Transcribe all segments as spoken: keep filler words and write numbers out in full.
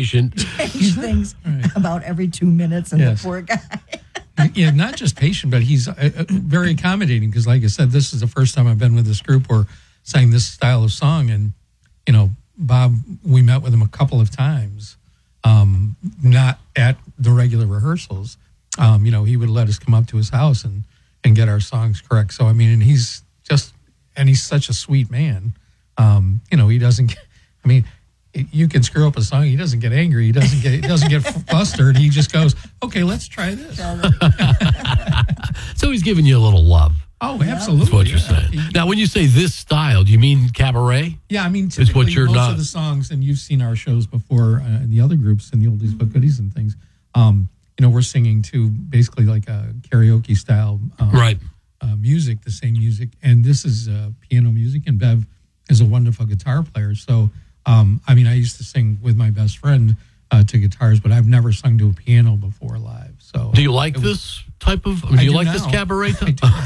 patient. change things Right. about every two minutes, and Yes. the poor guy. Yeah, not just patient, but he's uh, uh, very accommodating because, like I said, this is the first time I've been with this group or sang this style of song. And, you know, Bob, we met with him a couple of times, um, not at the regular rehearsals. Um, you know, he would let us come up to his house and, and get our songs correct. So, I mean, and he's just, and he's such a sweet man. Um, you know, he doesn't, get, I mean, you can screw up a song. He doesn't get angry. He doesn't get, he doesn't get flustered. He just goes, okay, let's try this. So he's giving you a little love. Oh, absolutely. That's what you're yeah. saying. He- Now, when you say this style, do you mean cabaret? Yeah, I mean, Is typically what you're most not- of the songs, and you've seen our shows before, uh, and the other groups and the oldies but goodies and things. Um, you know, we're singing to basically like a karaoke style, um, Right. Uh, music, the same music, and this is uh, piano music. And Bev is a wonderful guitar player. So, um, I mean, I used to sing with my best friend uh, to guitars, but I've never sung to a piano before live. So, Do you like it was- this type of? I mean, I do you do like this now. cabaret? I Type? do.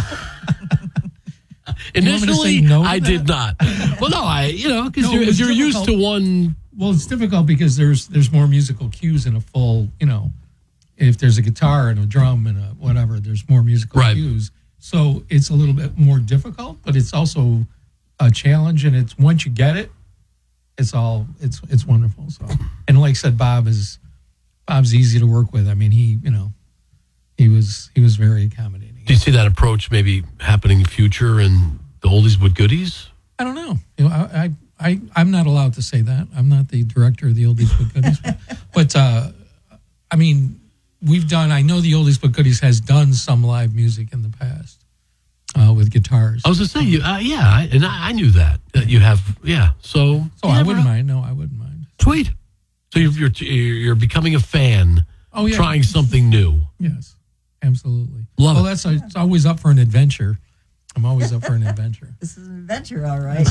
You want me to Initially, say no to I that? did not. Well, no, I you know because No, you're, it was you're used to difficult. one. Well, it's difficult because there's there's more musical cues in a full, you know, if there's a guitar and a drum and a whatever, there's more musical Right. cues. So it's a little bit more difficult, but it's also a challenge. And it's once you get it, it's all it's it's wonderful. So, and like I said, Bob is Bob's easy to work with. I mean, he you know, he was he was very accommodating. Do you see that approach maybe happening in future in the oldies but goodies? I don't know. You know, I, I, I, I'm not allowed to say that. I'm not the director of the Oldies but Goodies. But, uh, I mean, we've done, I know the Oldies but Goodies has done some live music in the past uh, with guitars. I was going to say, you, uh, yeah, I, and I, I knew that. Uh, you have, yeah. So, So yeah, I wouldn't bro. mind. No, I wouldn't mind. Sweet. So you're, you're, you're becoming a fan, Oh, yeah. trying something new. Yes, absolutely. Love well, it. that's it's always up for an adventure. I'm always up for an adventure. This is an adventure, all right.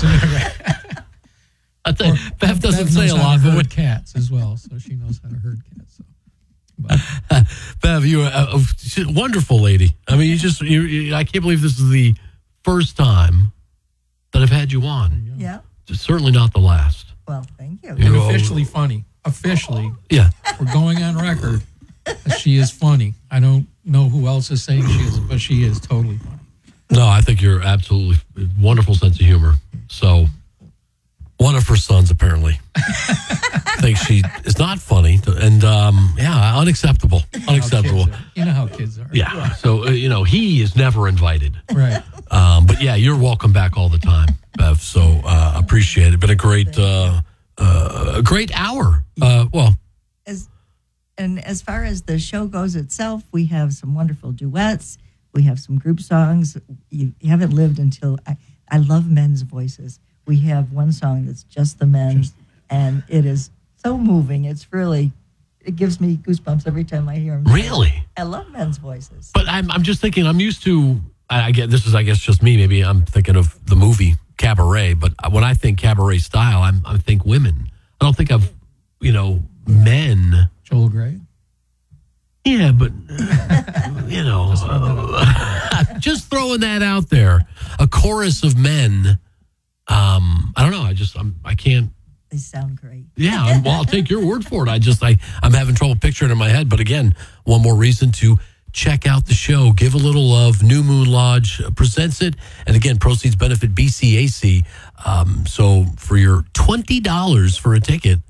I tell you, Beth doesn't Bev say knows a how lot, to but herd when, cats as well, so she knows how to herd cats. So. But, Bev, you're a, a wonderful lady. I mean, you just, you, you, I can't believe this is the first time that I've had you on. Yeah. Certainly not the last. Well, thank you. and You're all- officially funny. Officially, Yeah. we're going on record. She is funny. I don't know who else is saying she is, but she is totally funny. No, I think you're absolutely wonderful sense of humor. So, one of her sons apparently thinks she is not funny, and um, yeah, unacceptable, How unacceptable. kids are. You know how kids are. Yeah. So uh, you know he is never invited. Right. Um, but yeah, you're welcome back all the time, Bev. So uh, appreciate it. Been a great, uh, uh, a great hour. Uh, well, As and as far as the show goes itself, we have some wonderful duets. We have some group songs. You, you haven't lived until I, I love men's voices. We have one song that's just the men, Just and it is so moving. It's really, it gives me goosebumps every time I hear them. really. I love men's voices. But I'm, I'm just thinking. I'm used to. I, I get this is, I guess, just me. Maybe I'm thinking of the movie Cabaret. But when I think cabaret style, I'm, I think women. I don't think of, you know, men. Joel Gray. Yeah, but uh, you know, uh, just throwing that out there. A chorus of men. Um, I don't know. I just I'm I can't. They sound great. Yeah, I'm, well, I'll take your word for it. I just I I'm having trouble picturing it in my head. But again, one more reason to check out the show. Give a little love. New Moon Lodge presents it, and again, proceeds benefit B C A C. Um, so for your twenty dollars for a ticket.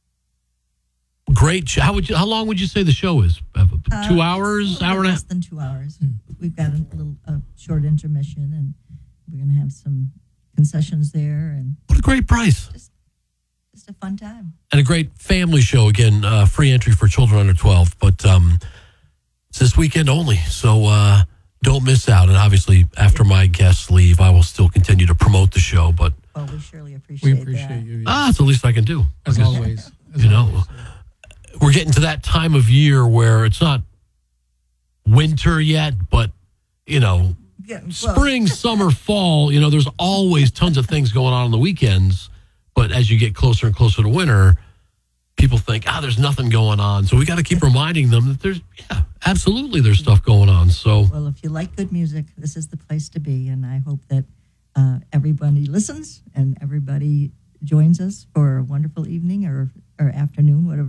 Great. How would you? How long would you say the show is? Uh, two Uh, hours, it's a hour little and a less half. than two hours. We've got a little a short intermission, and we're going to have some concessions there, and What a great price. just a fun time. And a great family show. Again, uh, free entry for children under twelve. But um, it's this weekend only. So uh, don't miss out. And obviously, after my guests leave, I will still continue to promote the show. But Well, we surely appreciate, We appreciate that. you. yes. ah, it's the least I can do. as Because, always. As You know, always. we're getting to that time of year where it's not winter yet, but, you know, Getting close. spring, summer, fall, you know, there's always tons of things going on on the weekends. But as you get closer and closer to winter, people think, ah, there's nothing going on. So we got to keep reminding them that there's, yeah, absolutely there's stuff going on. So Well, if you like good music, this is the place to be, and I hope that uh, everybody listens and everybody joins us for a wonderful evening or, or afternoon, whatever